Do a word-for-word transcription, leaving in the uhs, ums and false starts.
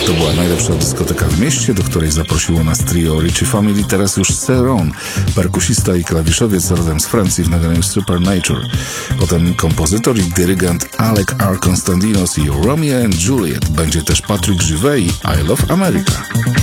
To była najlepsza dyskoteka w mieście, do której zaprosiło nas trio Ritchie Family, teraz już Ceron, perkusista i klawiszowiec rodem z Francji w nagraniu Supernature. Potem kompozytor i dyrygent Alec R. Konstantinos i Romeo and Juliet. Będzie też Patrick Juvet i I Love America.